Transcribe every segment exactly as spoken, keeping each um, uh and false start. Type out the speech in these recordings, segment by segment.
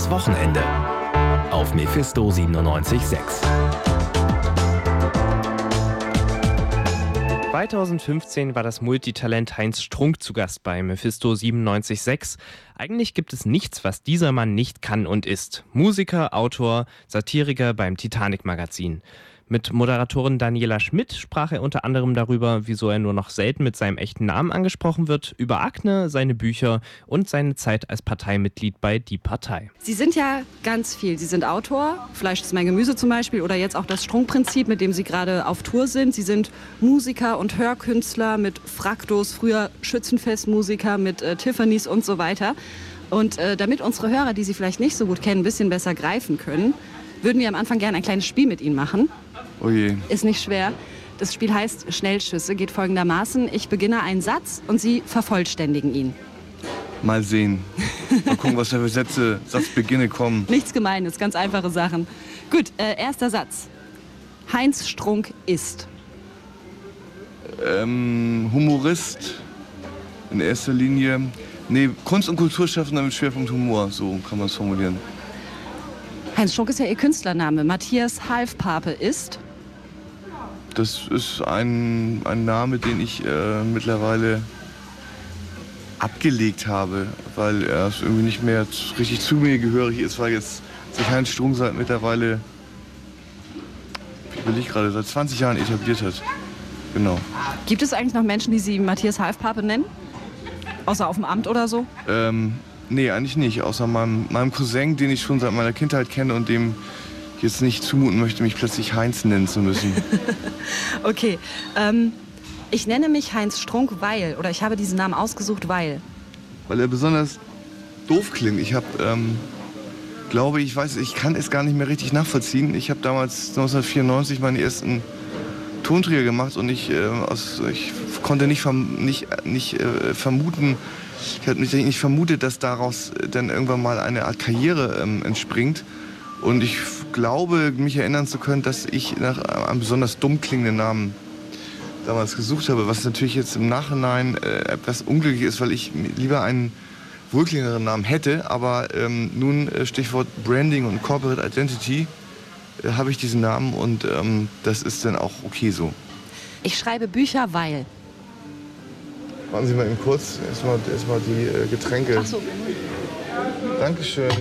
Das Wochenende auf Mephisto siebenundneunzig Komma sechs. zweitausendfünfzehn war das Multitalent Heinz Strunk zu Gast bei Mephisto siebenundneunzig Komma sechs. Eigentlich gibt es nichts, was dieser Mann nicht kann und ist. Musiker, Autor, Satiriker beim Titanic-Magazin. Mit Moderatorin Daniela Schmidt sprach er unter anderem darüber, wieso er nur noch selten mit seinem echten Namen angesprochen wird, über Akne, seine Bücher und seine Zeit als Parteimitglied bei Die Partei. Sie sind ja ganz viel. Sie sind Autor, Fleisch ist mein Gemüse zum Beispiel, oder jetzt auch das Strunk-Prinzip, mit dem Sie gerade auf Tour sind. Sie sind Musiker und Hörkünstler mit Fraktus, früher Schützenfestmusiker mit äh, Tiffany's und so weiter. Und äh, damit unsere Hörer, die Sie vielleicht nicht so gut kennen, ein bisschen besser greifen können, würden wir am Anfang gerne ein kleines Spiel mit Ihnen machen. Oh je. Ist nicht schwer. Das Spiel heißt Schnellschüsse, geht folgendermaßen. Ich beginne einen Satz und Sie vervollständigen ihn. Mal sehen. Mal gucken, was da für Sätze, Satzbeginne kommen. Nichts Gemeines, ganz einfache Sachen. Gut, äh, erster Satz. Heinz Strunk ist? Ähm, Humorist in erster Linie. Nee, Kunst- und Kulturschaffender mit Schwerpunkt Humor, so kann man es formulieren. Heinz Strunk ist ja Ihr Künstlername. Matthias Halfpape ist? Das ist ein, ein Name, den ich äh, mittlerweile abgelegt habe, weil er es irgendwie nicht mehr richtig zu mir gehörig ist, weil jetzt sich Heinz Strunk seit mittlerweile, ich überlege gerade, seit zwanzig Jahren etabliert hat. Genau. Gibt es eigentlich noch Menschen, die Sie Matthias Halfpape nennen? Außer auf dem Amt oder so? Ähm, nee, eigentlich nicht. Außer meinem, meinem Cousin, den ich schon seit meiner Kindheit kenne und dem ich jetzt nicht zumuten möchte, mich plötzlich Heinz nennen zu müssen. Okay. Ähm, ich nenne mich Heinz Strunk, weil, oder ich habe diesen Namen ausgesucht, weil. Weil er besonders doof klingt. Ich habe, ähm, glaube ich, weiß, ich kann es gar nicht mehr richtig nachvollziehen. Ich habe damals neunzehnhundertvierundneunzig meine ersten Tonträger gemacht und ich, äh, aus, ich konnte nicht, verm nicht, nicht äh, vermuten, ich hatte nicht vermutet, dass daraus dann irgendwann mal eine Art Karriere ähm, entspringt. Und ich glaube, mich erinnern zu können, dass ich nach einem besonders dumm klingenden Namen damals gesucht habe, was natürlich jetzt im Nachhinein äh, etwas unglücklich ist, weil ich lieber einen wohlklingenden Namen hätte. Aber ähm, nun, äh, Stichwort Branding und Corporate Identity, äh, habe ich diesen Namen und ähm, das ist dann auch okay so. Ich schreibe Bücher, weil. Warten Sie mal eben kurz, erstmal erst mal die äh, Getränke. Ach so. Dankeschön.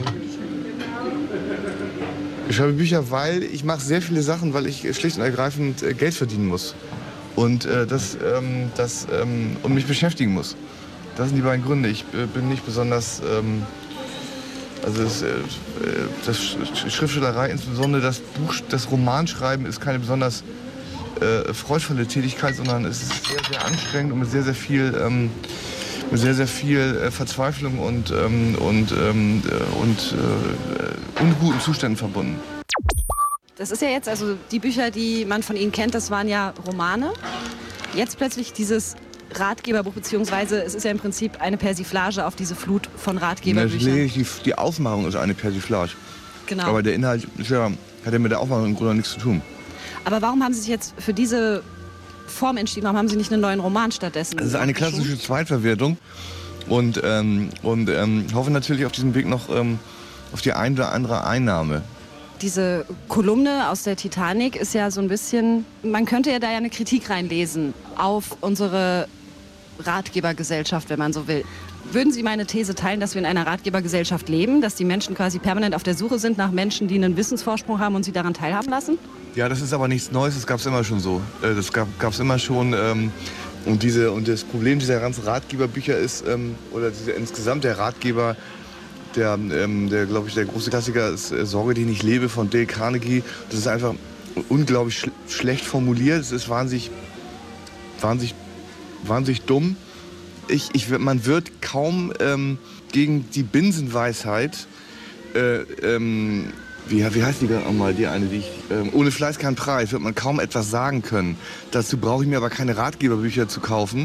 Ich schreibe Bücher, weil ich mache sehr viele Sachen, weil ich schlicht und ergreifend äh, Geld verdienen muss. Und, äh, das, ähm, das, ähm, und mich beschäftigen muss. Das sind die beiden Gründe. Ich äh, bin nicht besonders, ähm, also das, äh, das Schriftstellerei, insbesondere das Buch, das Romanschreiben ist keine besonders äh, freudvolle Tätigkeit, sondern es ist sehr, sehr anstrengend und mit sehr, sehr viel, ähm, mit sehr, sehr viel äh, Verzweiflung und, ähm, und, ähm, und äh, unguten Zuständen verbunden. Das ist ja jetzt, also die Bücher, die man von Ihnen kennt, das waren ja Romane. Jetzt plötzlich dieses Ratgeberbuch, beziehungsweise es ist ja im Prinzip eine Persiflage auf diese Flut von Ratgeberbüchern. Ja, die, die Aufmachung ist eine Persiflage. Genau. Aber der Inhalt ist ja, hat ja mit der Aufmachung im Grunde nichts zu tun. Aber warum haben Sie sich jetzt für diese Form entschieden? Warum haben Sie nicht einen neuen Roman stattdessen? Das ist eine klassische Zweitverwertung und, ähm, und ähm, hoffe natürlich auf diesem Weg noch ähm, auf die ein oder andere Einnahme. Diese Kolumne aus der Titanic ist ja so ein bisschen, man könnte ja da ja eine Kritik reinlesen auf unsere Ratgebergesellschaft, wenn man so will. Würden Sie meine These teilen, dass wir in einer Ratgebergesellschaft leben, dass die Menschen quasi permanent auf der Suche sind nach Menschen, die einen Wissensvorsprung haben und sie daran teilhaben lassen? Ja, das ist aber nichts Neues, das gab es immer schon so. Das gab es immer schon. Ähm, und, diese, und das Problem dieser ganzen Ratgeberbücher ist, ähm, oder diese, insgesamt der Ratgeber, der, ähm, der glaube ich, der große Klassiker ist äh, Sorge, die ich lebe von Dale Carnegie. Das ist einfach unglaublich sch schlecht formuliert. Es ist wahnsinnig, wahnsinnig, wahnsinnig dumm. Ich, ich, man wird kaum ähm, gegen die Binsenweisheit, äh, ähm, wie, wie heißt die gerade nochmal, die eine, die ich, ähm, ohne Fleiß kein Preis, wird man kaum etwas sagen können. Dazu brauche ich mir aber keine Ratgeberbücher zu kaufen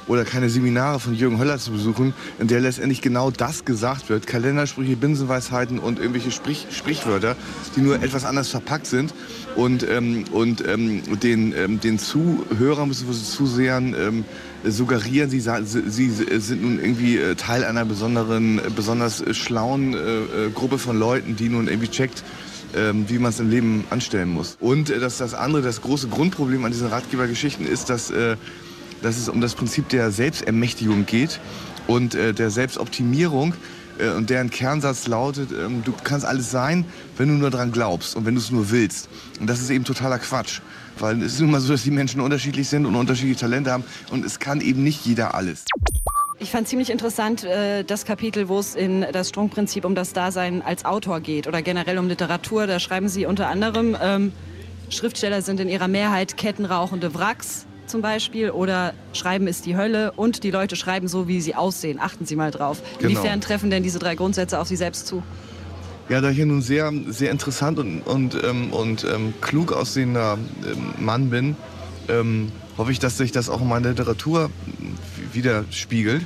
oder keine Seminare von Jürgen Höller zu besuchen, in der letztendlich genau das gesagt wird. Kalendersprüche, Binsenweisheiten und irgendwelche Sprich Sprichwörter, die nur etwas anders verpackt sind und, ähm, und ähm, den, ähm, den Zuhörern bzw. Zusehern ähm, suggerieren, sie, sie sind nun irgendwie Teil einer besonderen, besonders schlauen äh, Gruppe von Leuten, die nun irgendwie checkt, wie man es im Leben anstellen muss. Und äh, dass das andere, das große Grundproblem an diesen Ratgebergeschichten ist, dass, äh, dass es um das Prinzip der Selbstermächtigung geht und äh, der Selbstoptimierung. Äh, und deren Kernsatz lautet, äh, du kannst alles sein, wenn du nur dran glaubst und wenn du es nur willst. Und das ist eben totaler Quatsch. Weil es ist immer so, dass die Menschen unterschiedlich sind und unterschiedliche Talente haben. Und es kann eben nicht jeder alles. Ich fand ziemlich interessant äh, das Kapitel, wo es in das Strunk-Prinzip um das Dasein als Autor geht oder generell um Literatur. Da schreiben Sie unter anderem, ähm, Schriftsteller sind in ihrer Mehrheit kettenrauchende Wracks zum Beispiel oder Schreiben ist die Hölle und die Leute schreiben so, wie sie aussehen. Achten Sie mal drauf. Genau. Inwiefern treffen denn diese drei Grundsätze auf Sie selbst zu? Ja, da ich ja nun sehr, sehr interessant und, und, ähm, und ähm, klug aussehender ähm, Mann bin, ähm, hoffe ich, dass sich das auch in meiner Literatur widerspiegelt.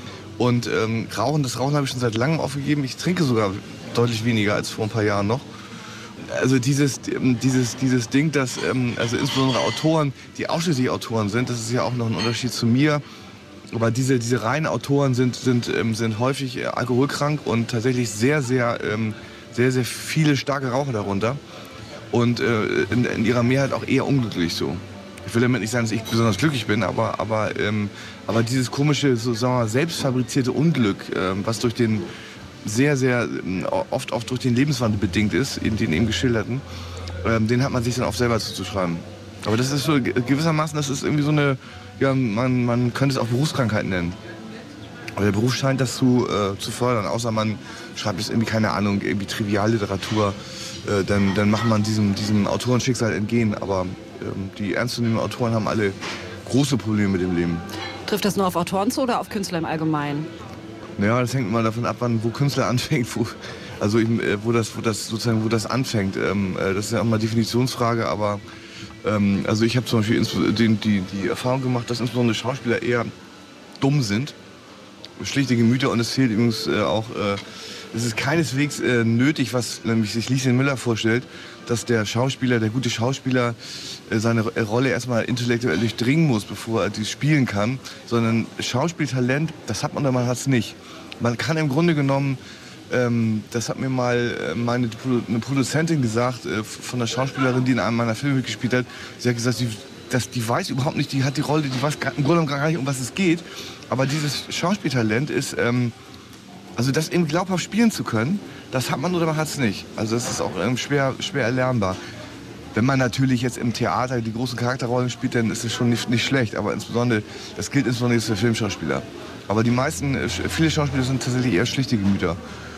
Und ähm, Rauchen, das Rauchen habe ich schon seit langem aufgegeben. Ich trinke sogar deutlich weniger als vor ein paar Jahren noch. Also dieses, dieses, dieses Ding, dass ähm, also insbesondere Autoren, die ausschließlich Autoren sind, das ist ja auch noch ein Unterschied zu mir. Aber diese, diese reinen Autoren sind, sind, ähm, sind häufig äh, alkoholkrank und tatsächlich sehr, sehr, ähm, sehr, sehr viele starke Raucher darunter. Und äh, in, in ihrer Mehrheit auch eher unglücklich so. Ich will damit nicht sagen, dass ich besonders glücklich bin, aber, aber, ähm, aber dieses komische, so, sagen wir mal, selbstfabrizierte Unglück, ähm, was durch den sehr, sehr ähm, oft, oft durch den Lebenswandel bedingt ist, in den eben geschilderten, ähm, den hat man sich dann auch selber zuzuschreiben. Aber das ist so gewissermaßen, das ist irgendwie so eine, ja, man, man könnte es auch Berufskrankheit nennen. Aber der Beruf scheint das zu, äh, zu fördern, außer man schreibt jetzt irgendwie, keine Ahnung, irgendwie Trivialliteratur, äh, dann, dann macht man diesem, diesem Autorenschicksal entgehen. Aber ähm, die ernstzunehmenden Autoren haben alle große Probleme mit dem Leben. Trifft das nur auf Autoren zu oder auf Künstler im Allgemeinen? Naja, das hängt immer davon ab, wann, wo Künstler anfängt, wo, also ich, äh, wo, das, wo, das, sozusagen, wo das anfängt. Ähm, äh, das ist ja auch mal Definitionsfrage, aber ähm, also ich habe zum Beispiel die, die, die Erfahrung gemacht, dass insbesondere Schauspieler eher dumm sind, schlichte Gemüter, und es fehlt übrigens äh, auch, äh, es ist keineswegs äh, nötig, was nämlich sich Lieschen Müller vorstellt, dass der Schauspieler, der gute Schauspieler äh, seine Rolle erstmal intellektuell durchdringen muss, bevor er die spielen kann, sondern Schauspieltalent, das hat man oder man hat es nicht. Man kann im Grunde genommen, ähm, das hat mir mal äh, meine eine Produzentin gesagt, äh, von einer Schauspielerin, die in einem meiner Filme mitgespielt hat, sie hat gesagt, sie Das, die weiß überhaupt nicht, die hat die Rolle, die weiß im Grunde gar nicht, um was es geht. Aber dieses Schauspieltalent ist, ähm, also das eben glaubhaft spielen zu können, das hat man oder man hat es nicht. Also das ist auch ähm, schwer, schwer erlernbar. Wenn man natürlich jetzt im Theater die großen Charakterrollen spielt, dann ist es schon nicht, nicht schlecht. Aber insbesondere, das gilt insbesondere für Filmschauspieler. Aber die meisten, viele Schauspieler sind tatsächlich eher schlichte Gemüter.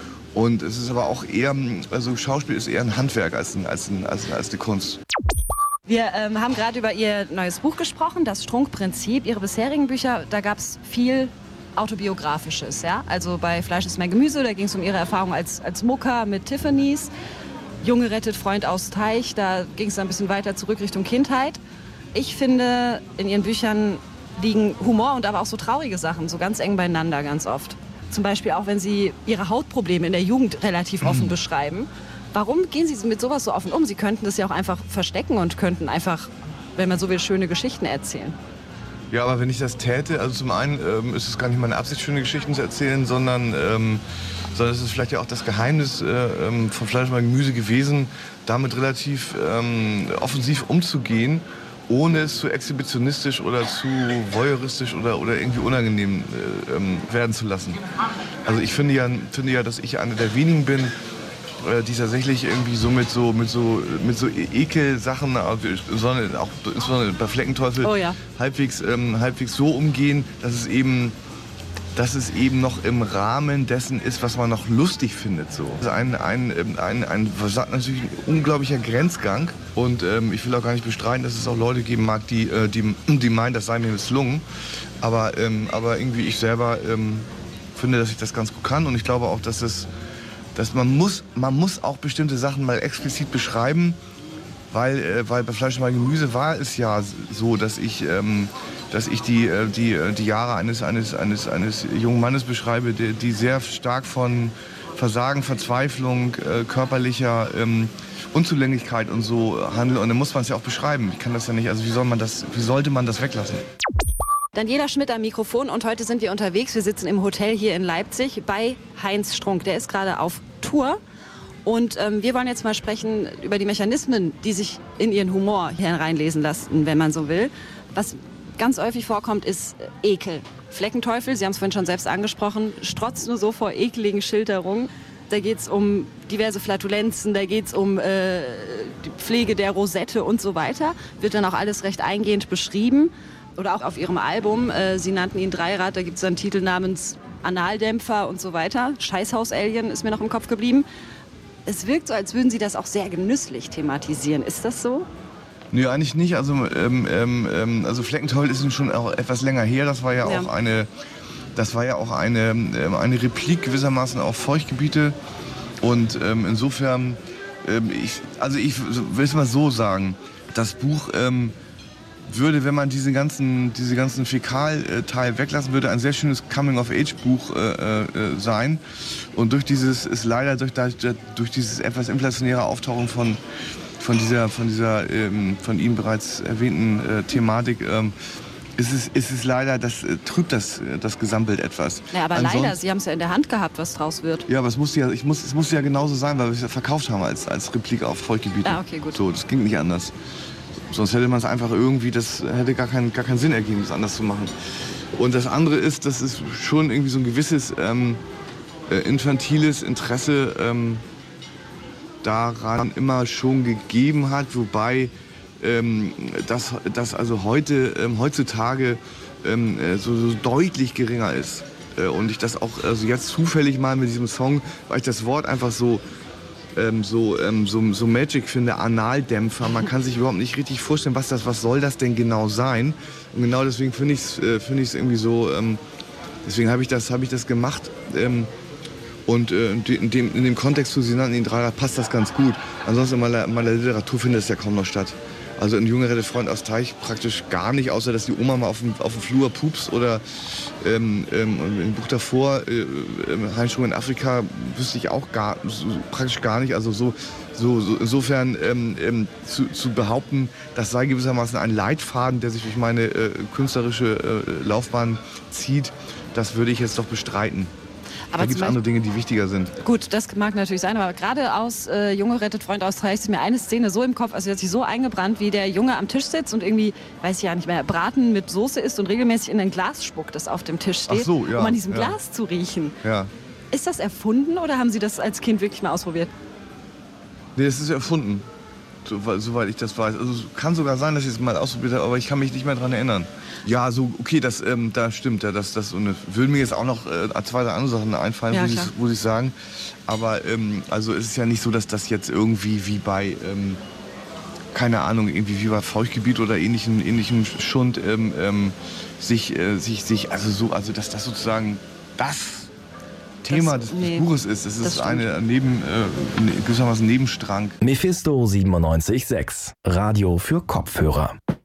Und es ist aber auch eher, also Schauspiel ist eher ein Handwerk als, ein, als, ein, als, als eine Kunst. Wir ähm, haben gerade über Ihr neues Buch gesprochen, das Strunk-Prinzip. Ihre bisherigen Bücher, da gab es viel Autobiografisches. Ja? Also bei Fleisch ist mein Gemüse, da ging es um Ihre Erfahrung als, als Mucker mit Tiffany's. Junge rettet Freund aus Teich, da ging es ein bisschen weiter zurück Richtung Kindheit. Ich finde, in Ihren Büchern liegen Humor und aber auch so traurige Sachen so ganz eng beieinander ganz oft. Zum Beispiel auch, wenn Sie Ihre Hautprobleme in der Jugend relativ offen beschreiben. Warum gehen Sie mit sowas so offen um? Sie könnten das ja auch einfach verstecken und könnten einfach, wenn man so will, schöne Geschichten erzählen. Ja, aber wenn ich das täte, also zum einen ähm, ist es gar nicht meine Absicht, schöne Geschichten zu erzählen, sondern, ähm, sondern es ist vielleicht ja auch das Geheimnis äh, ähm, von Fleisch und Gemüse gewesen, damit relativ ähm, offensiv umzugehen, ohne es zu exhibitionistisch oder zu voyeuristisch oder, oder irgendwie unangenehm äh, ähm, werden zu lassen. Also ich finde ja, finde ja, dass ich einer der wenigen bin, die tatsächlich irgendwie so mit so mit so mit so Ekelsachen, sondern auch insbesondere bei Fleckenteufel, oh ja. halbwegs ähm, halbwegs so umgehen, dass es eben dass es eben noch im Rahmen dessen ist, was man noch lustig findet. So. Das ist ein, ein, ein, ein, natürlich ein unglaublicher Grenzgang. Und ähm, ich will auch gar nicht bestreiten, dass es auch Leute geben mag, die, äh, die, die meinen, das sei mir misslungen. Aber, ähm, aber irgendwie ich selber ähm, finde, dass ich das ganz gut kann. Und ich glaube auch, dass es dass man muss, man muss auch bestimmte Sachen mal explizit beschreiben, weil, äh, weil bei Fleisch und Gemüse war es ja so, dass ich, ähm, dass ich die, äh, die, äh, die Jahre eines, eines, eines, eines jungen Mannes beschreibe, die, die sehr stark von Versagen, Verzweiflung, äh, körperlicher ähm, Unzulänglichkeit und so handeln. Und dann muss man es ja auch beschreiben. Ich kann das ja nicht, also wie soll man das, wie sollte man das weglassen? Daniela Schmidt am Mikrofon und heute sind wir unterwegs. Wir sitzen im Hotel hier in Leipzig bei Heinz Strunk. Der ist gerade auf Tour und ähm, wir wollen jetzt mal sprechen über die Mechanismen, die sich in ihren Humor hier reinlesen lassen, wenn man so will. Was ganz häufig vorkommt, ist Ekel. Fleckenteufel, Sie haben es vorhin schon selbst angesprochen, strotzt nur so vor ekligen Schilderungen. Da geht es um diverse Flatulenzen, da geht es um äh, die Pflege der Rosette und so weiter. Wird dann auch alles recht eingehend beschrieben. Oder auch auf Ihrem Album, äh, Sie nannten ihn Dreirad, da gibt es einen Titel namens Analdämpfer und so weiter. Scheißhaus-Alien ist mir noch im Kopf geblieben. Es wirkt so, als würden Sie das auch sehr genüsslich thematisieren. Ist das so? Nee, eigentlich nicht. Also, ähm, ähm, also Fleckenteufel ist schon auch etwas länger her. Das war ja, ja. auch eine, das war ja auch eine, ähm, eine Replik gewissermaßen auf Feuchtgebiete. Und ähm, insofern, ähm, ich, also ich will es mal so sagen, das Buch ähm, würde, wenn man diese ganzen, diese ganzen Fäkalteil weglassen würde, ein sehr schönes Coming-of-Age-Buch äh, äh, sein. Und durch dieses ist leider durch, durch dieses etwas inflationäre Auftauchen von von dieser, von dieser ähm, von ihm bereits erwähnten äh, Thematik ähm, ist es, ist es leider, das äh, trübt das, das Gesamtbild etwas. Ja, aber Ansonsten, leider, Sie haben es ja in der Hand gehabt, was draus wird. Ja, aber es musste ja, ich muss, es musste ja genauso sein, weil wir es ja verkauft haben als, als Replik auf Feuchtgebiete. Ah, okay, gut. So, das ging nicht anders. Sonst hätte man es einfach irgendwie, das hätte gar, kein, gar keinen Sinn ergeben, das anders zu machen. Und das andere ist, dass es schon irgendwie so ein gewisses ähm, äh, infantiles Interesse ähm, daran immer schon gegeben hat, wobei ähm, das, das also heute, ähm, heutzutage ähm, so, so deutlich geringer ist. Äh, und ich das auch also jetzt zufällig mal mit diesem Song, weil ich das Wort einfach so, ähm, so, ähm, so, so magic finde, Analdämpfer. Man kann sich überhaupt nicht richtig vorstellen, was, das, was soll das denn genau sein. Und genau deswegen finde ich es äh, find ich's irgendwie so, ähm, deswegen habe ich, hab ich das gemacht. Ähm, Und äh, in, dem, in dem Kontext, wo Sie nannten, in Dreirad, passt das ganz gut. Ansonsten in meiner, meiner Literatur findet es ja kaum noch statt. Also ein Junge rettet Freund aus Teich praktisch gar nicht, außer dass die Oma mal auf dem, auf dem Flur pups. Oder ähm, ähm, im Buch davor, äh, Heinz Strunk in Afrika, wüsste ich auch gar, so, praktisch gar nicht. Also so, so, so insofern ähm, ähm, zu, zu behaupten, das sei gewissermaßen ein Leitfaden, der sich durch meine äh, künstlerische äh, Laufbahn zieht, das würde ich jetzt doch bestreiten. Aber da gibt es andere Dinge, die wichtiger sind. Gut, das mag natürlich sein, aber gerade aus äh, Junge rettet Freund aus Teich ist mir eine Szene so im Kopf, also sie hat sich so eingebrannt, wie der Junge am Tisch sitzt und irgendwie, weiß ich ja nicht mehr, Braten mit Soße isst und regelmäßig in ein Glas spuckt, das auf dem Tisch steht, Ach so, ja, um an diesem ja. Glas zu riechen. Ja. Ist das erfunden oder haben Sie das als Kind wirklich mal ausprobiert? Nee, das ist erfunden, soweit ich das weiß. Also es kann sogar sein, dass ich es mal ausprobiert habe, aber ich kann mich nicht mehr daran erinnern. Ja, so, okay, das, ähm, da stimmt. Ja, das, das, und würden mir jetzt auch noch äh, zwei, drei andere Sachen einfallen, ja, muss, ich, muss ich sagen. Aber ähm, also es ist ja nicht so, dass das jetzt irgendwie wie bei, ähm, keine Ahnung, irgendwie wie bei Feuchtgebiet oder ähnlichem, ähnlichem Schund ähm, ähm, sich, äh, sich, sich, also so, also dass das sozusagen das Thema das, des, nee, des Buches ist. Es ist eine neben, äh, gewissermaßen Nebenstrang. Mephisto siebenundneunzig Komma sechs, Radio für Kopfhörer.